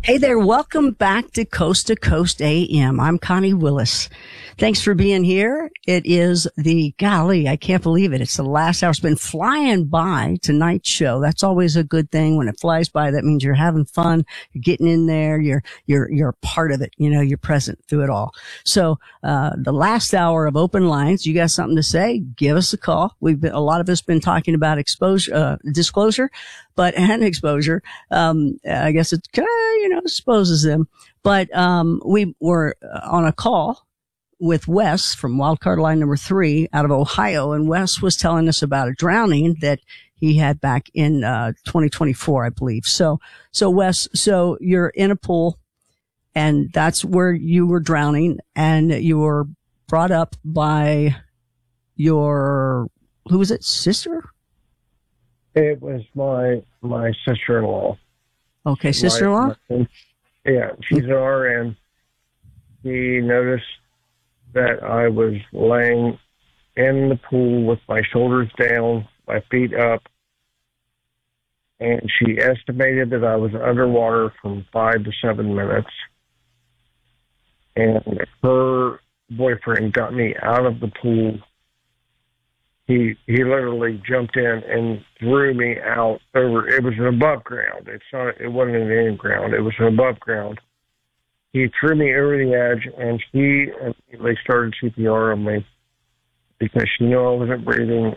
Hey there, welcome back to Coast AM. I'm Connie Willis. Thanks for being here. It is golly, I can't believe it. It's the last hour. It's been flying by tonight's show. That's always a good thing. When it flies by, that means you're having fun. You're getting in there. You're a part of it. You know, you're present through it all. So, the last hour of open lines, you got something to say? Give us a call. A lot of us been talking about disclosure, and exposure. I guess it, exposes them. But, we were on a call with Wes from wildcard line number 3 out of Ohio. And Wes was telling us about a drowning that he had back in, 2024, I believe. So Wes, you're in a pool and that's where you were drowning and you were brought up by who was it? Sister? It was my sister-in-law. Okay. Sister-in-law? Yeah. She's an RN. She noticed that I was laying in the pool with my shoulders down, my feet up, and she estimated that I was underwater from 5 to 7 minutes. And her boyfriend got me out of the pool. He literally jumped in and threw me out over. It was an above ground. It wasn't an in ground. It was an above ground. He threw me over the edge, and she immediately started CPR on me because she knew I wasn't breathing.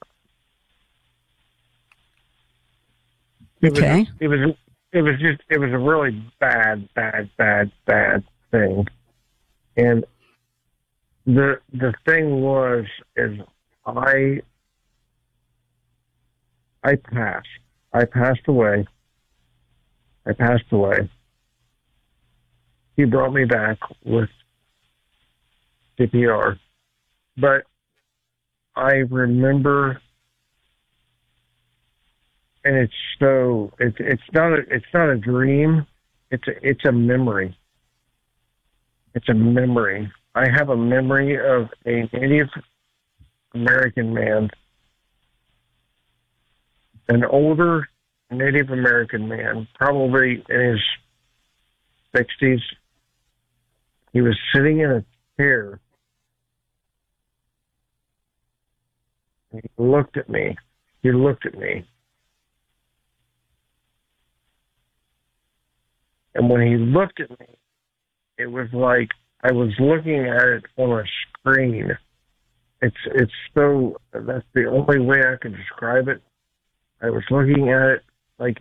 It was a really bad thing. And the thing is I passed. I passed away. He brought me back with CPR. But I remember, and it's not a dream. It's a memory. It's a memory. I have a memory of a Native American man, an older Native American man, probably in his 60s. He was sitting in a chair. He looked at me. And when he looked at me, it was like I was looking at it on a screen. That's the only way I can describe it. I was looking at it like,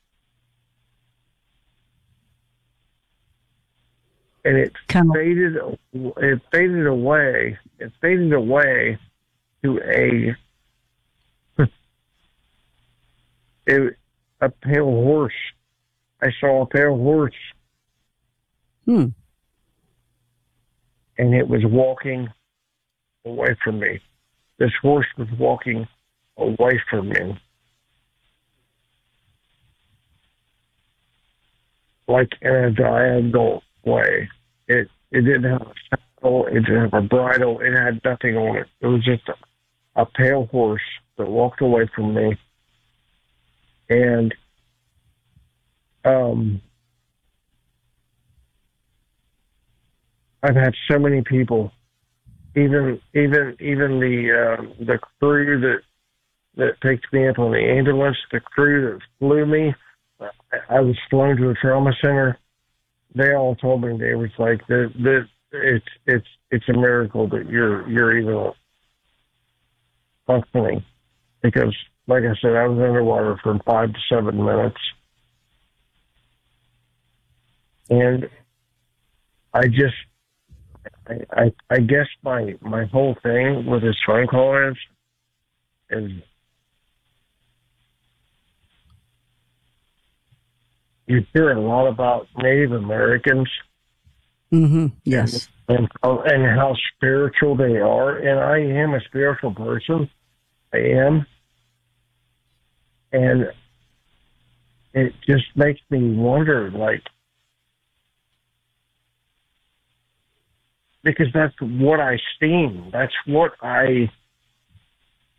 and it faded away to a pale horse. I saw a pale horse. And it was walking away from me. This horse was walking away from me. Like in a diagonal way. It didn't have a saddle, it didn't have a bridle, it had nothing on it. It was just a pale horse that walked away from me. And I've had so many people, even the crew that picked me up on the ambulance, the crew that flew me. I was flown to a trauma center. They all told me, they was like, it's a miracle that you're even functioning, because, like I said, I was underwater for 5 to 7 minutes, and I guess my whole thing with this phone call is you hear a lot about Native Americans. Mm-hmm. Yes. And how spiritual they are. And I am a spiritual person. I am. And it just makes me wonder, like, because that's what I seen. That's what I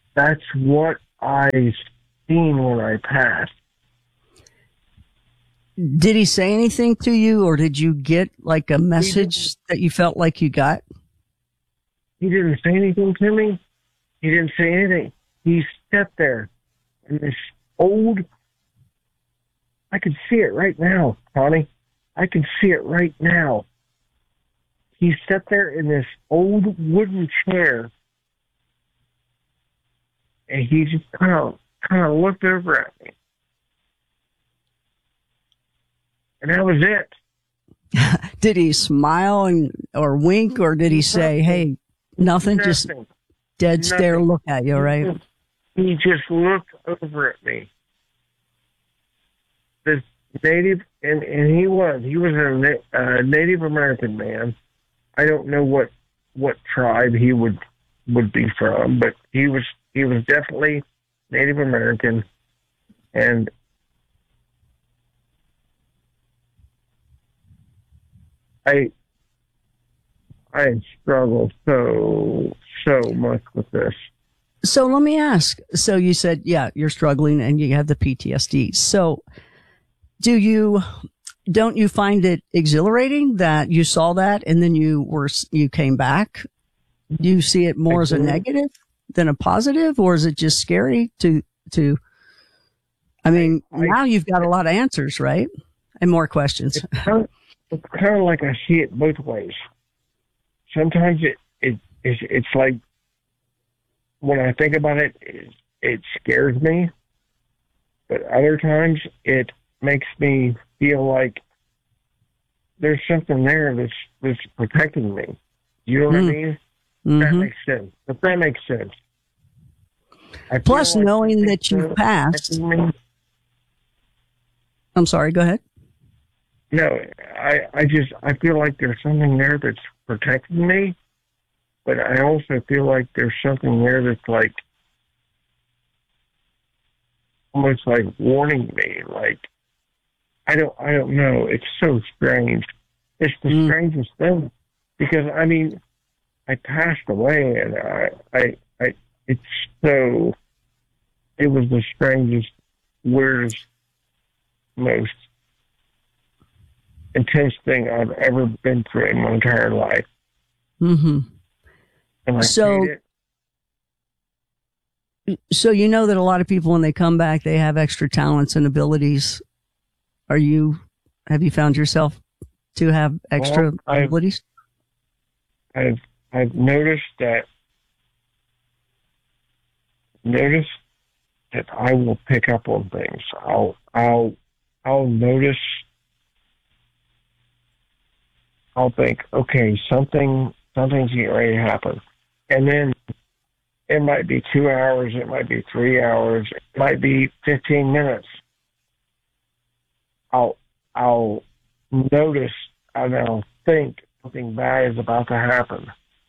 seen when I passed. Did he say anything to you, or did you get like a message that you felt like you got? He didn't say anything to me. He didn't say anything. He sat there in this old, I can see it right now, Connie. I can see it right now. He sat there in this old wooden chair, and he just kind of looked over at me. And that was it. Did he smile or wink, or did he say, hey, nothing? Just dead stare look at you, right? He just looked over at me. This native, and he was a Native American man. I don't know what tribe he would be from, but he was definitely Native American, and I struggle so much with this. So let me ask. So you said, yeah, you're struggling and you have the PTSD. So don't you find it exhilarating that you saw that and then you came back? Do you see it more as a negative than a positive, or is it just scary now you've got a lot of answers, right? And more questions. It's kind of like I see it both ways. Sometimes it's like, when I think about it, it scares me. But other times it makes me feel like there's something there that's protecting me. You know what I mean? Mm-hmm. That makes sense. If that makes sense. Plus, like knowing that you've passed. I'm sorry, go ahead. No, I feel like there's something there that's protecting me, but I also feel like there's something there that's like almost like warning me. Like I don't know. It's so strange. It's the strangest thing because I passed away, and it was the strangest, weirdest, most intense thing I've ever been through in my entire life. Mm-hmm. And so you know that a lot of people, when they come back, they have extra talents and abilities. Have you found yourself to have extra abilities? I've noticed that I will pick up on things. I'll notice. I'll think, okay, something's getting ready to happen, and then it might be 2 hours, it might be 3 hours, it might be 15 minutes. I'll notice and I'll think something bad is about to happen,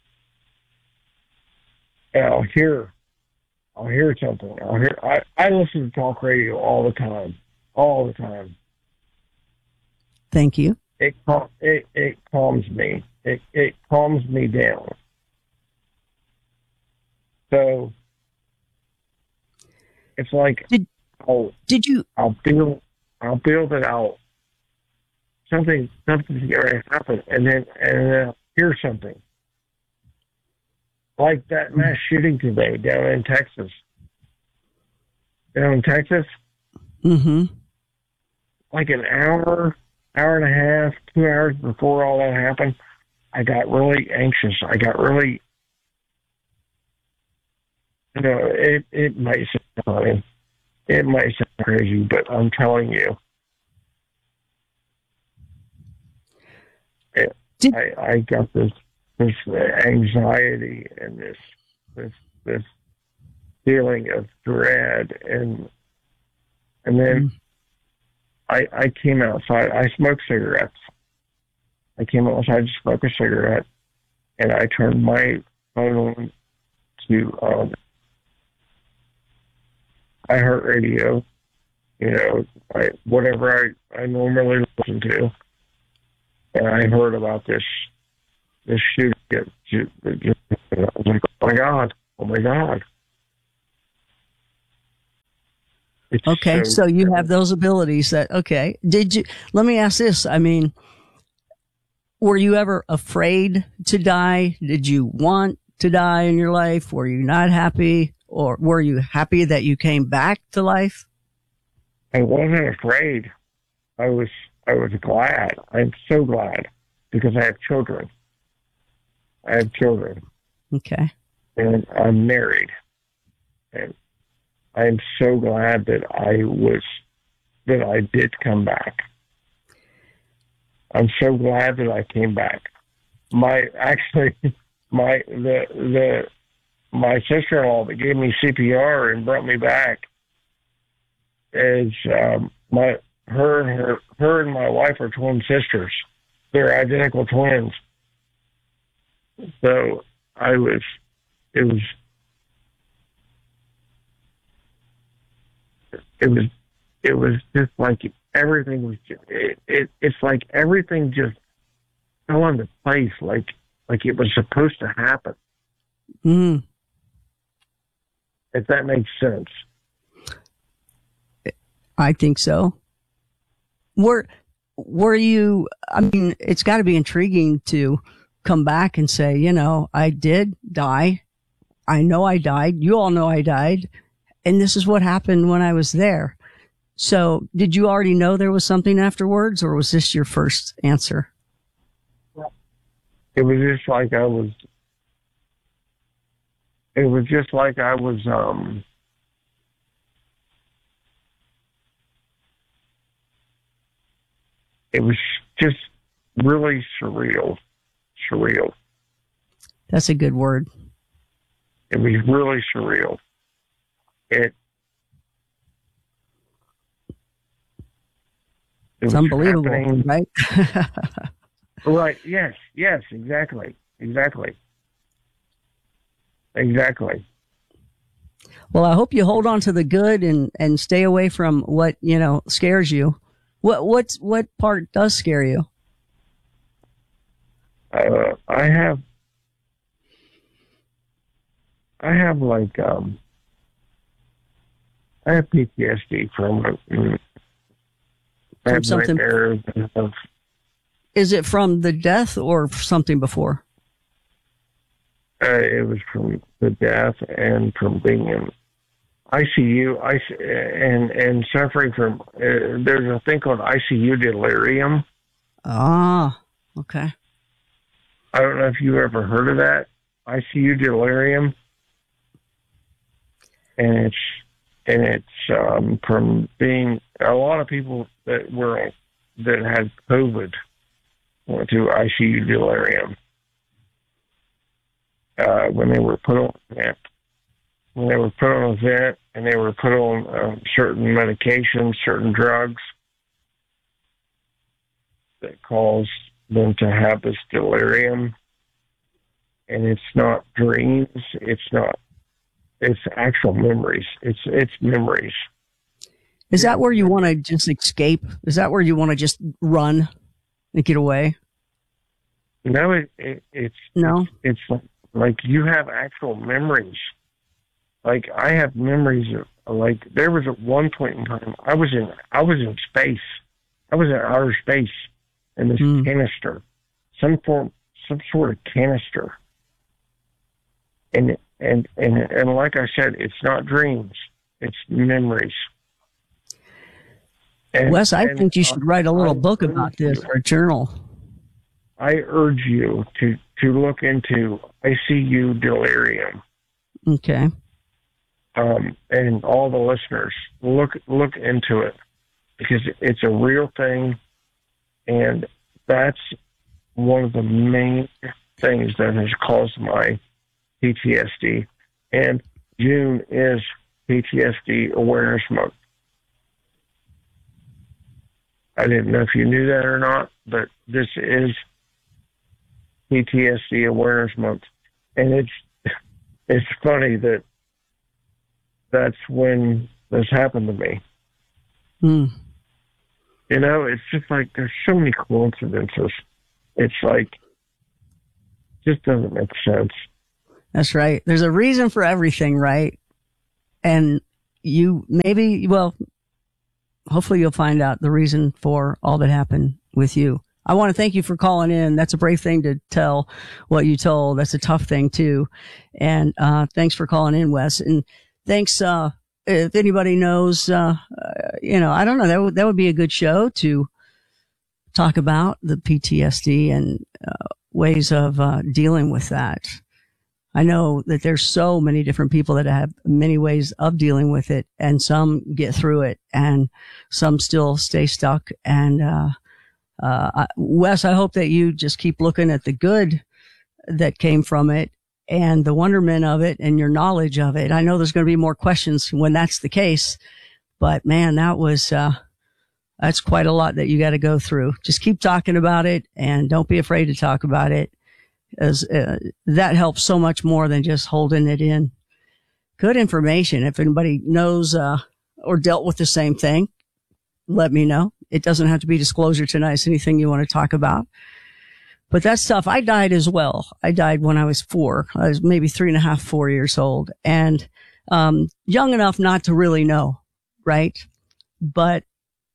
and I'll hear something. I listen to talk radio all the time. Thank you. It calms me. It calms me down. So it's like I'll feel that something's going to happen, and then I'll hear something like that mass shooting today down in Texas. Mm-hmm. Like an hour and a half, 2 hours before all that happened, I got really anxious. I got really, it might sound funny. It might sound crazy, but I'm telling you, I got this anxiety and this feeling of dread, and then I came outside. I smoke cigarettes. I came outside to smoke a cigarette, and I turned my phone on to iHeartRadio, whatever I normally listen to, and I heard about this shooting. I was like, oh my God. It's Okay. So you have those abilities okay. Let me ask this. I mean, were you ever afraid to die? Did you want to die in your life? Were you not happy? Or were you happy that you came back to life? I wasn't afraid. I was glad. I'm so glad because I have children. Okay. And I'm married. And I'm so glad that I did come back. I'm so glad that I came back. My sister-in-law that gave me CPR and brought me back is her and my wife are twin sisters. They're identical twins. So it was just like everything was it's like everything just fell into place like it was supposed to happen. Mm. If that makes sense. I think so. Were you, I mean, it's got to be intriguing to come back and say, you know, I did die. I know I died. You all know I died. And this is what happened when I was there. So did you already know there was something afterwards, or was this your first answer? It was just like I was it was just really surreal. That's a good word. It was really surreal. It's unbelievable, happening. Right? Right. Yes. Exactly. Well, I hope you hold on to the good and stay away from what, you know, scares you. What part does scare you? I have PTSD from something. Is it from the death or something before? It was from the death and from being in ICU, and suffering from. There's a thing called ICU delirium. Ah, okay. I don't know if you ever heard of that ICU delirium, and it's from being a lot of people that had COVID went through ICU delirium when they were put on a vent. When they were put on a vent and they were put on certain medications, certain drugs that caused them to have this delirium. And it's not dreams. It's actual memories. It's memories. Is that where you want to just escape? Is that where you want to just run and get away? No, it's like you have actual memories. Like I have memories of like there was at one point in time I was in space. I was in outer space in this canister, some sort of canister. And like I said, it's not dreams, it's memories. Wes, I think you should write a little book about this, or a journal. I urge you to look into ICU delirium. Okay. And all the listeners, look into it because it's a real thing, and that's one of the main things that has caused my PTSD. And June is PTSD Awareness Month. I didn't know if you knew that or not, but this is PTSD Awareness Month. And it's funny that that's when this happened to me. You know, it's just like there's so many coincidences. It's like, just doesn't make sense. That's right. There's a reason for everything, right? And hopefully you'll find out the reason for all that happened with you. I want to thank you for calling in. That's a brave thing to tell what you told. That's a tough thing too. And, thanks for calling in, Wes. And thanks, if anybody knows, I don't know, that would be a good show to talk about the PTSD and, ways of, dealing with that. I know that there's so many different people that have many ways of dealing with it, and some get through it and some still stay stuck. And, Wes, I hope that you just keep looking at the good that came from it and the wonderment of it and your knowledge of it. I know there's going to be more questions when that's the case, but man, that's quite a lot that you got to go through. Just keep talking about it and don't be afraid to talk about it, as that helps so much more than just holding it in. Good information. If anybody knows or dealt with the same thing, let me know. It doesn't have to be disclosure tonight. It's anything you want to talk about. But that's tough. I died as well. I died when I was 4. I was maybe 3.5, 4 years old, and young enough not to really know, right? But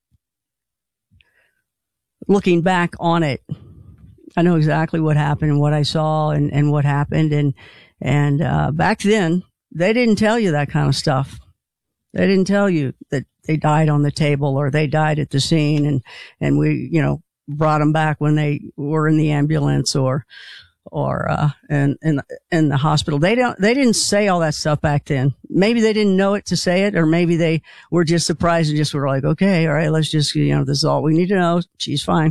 looking back on it, I know exactly what happened and what I saw and what happened. And back then, they didn't tell you that kind of stuff. They didn't tell you that they died on the table or they died at the scene and we, brought them back when they were in the ambulance or in the hospital. They didn't say all that stuff back then. Maybe they didn't know it to say it, or maybe they were just surprised and just were like, okay, all right, let's just, this is all we need to know. She's fine.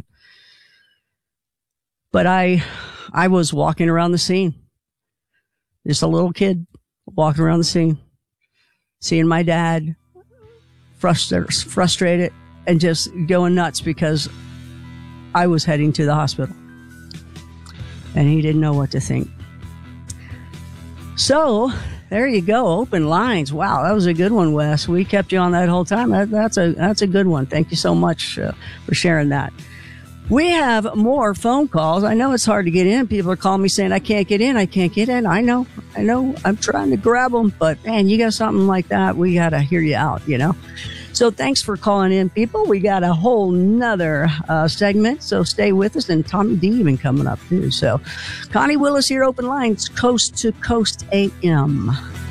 But I was walking around the scene, just a little kid walking around the scene, seeing my dad frustrated and just going nuts because I was heading to the hospital and he didn't know what to think. So there you go. Open lines. Wow. That was a good one, Wes. We kept you on that whole time. That's a good one. Thank you so much for sharing that. We have more phone calls. I know it's hard to get in. People are calling me saying, I can't get in. I know. I'm trying to grab them, but man, you got something like that. We got to hear you out, So thanks for calling in, people. We got a whole nother segment, so stay with us. And Tommy D even coming up too. So Connie Willis here, Open Lines, Coast to Coast AM.